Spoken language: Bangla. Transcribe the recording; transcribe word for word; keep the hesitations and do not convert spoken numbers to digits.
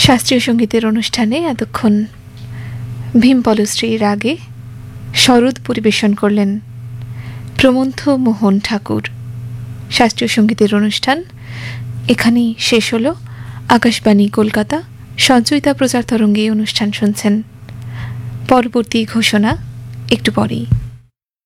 শাস্ত্রীয় সঙ্গীতের অনুষ্ঠানে এতক্ষণ ভীমপলশ্রী রাগে সরোদ পরিবেশন করলেন প্রমথ মোহন ঠাকুর। শাস্ত্রীয় সঙ্গীতের অনুষ্ঠান এখানেই শেষ হলো। আকাশবাণী কলকাতা সঞ্চয়িতা প্রচার তরঙ্গে অনুষ্ঠান শুনছেন। পরবর্তী ঘোষণা একটু পরেই।